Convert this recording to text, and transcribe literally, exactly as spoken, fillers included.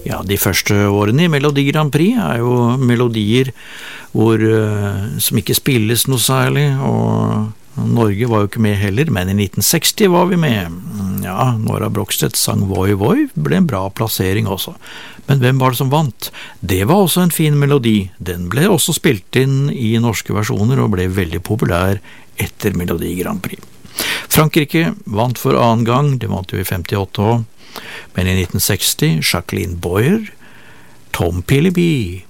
Ja, de første årene i Melodi Grand Prix er jo melodier hvor, uh, som ikke spilles noe særlig, og Norge var jo ikke med heller, men i nitten seksti var vi med. Ja, Nora Brogstedt sang Voi Voi, ble en bra plassering også. Men hvem var det som vant? Det var også en fin melodi. Den ble også spilt inn i norske versjoner og ble veldig populær etter Melodi Grand Prix. Frankrike vant for annen gang, det vant jo i femtiåtte også. Men i nitten seksti, Jacqueline Boyer, Tom Philby,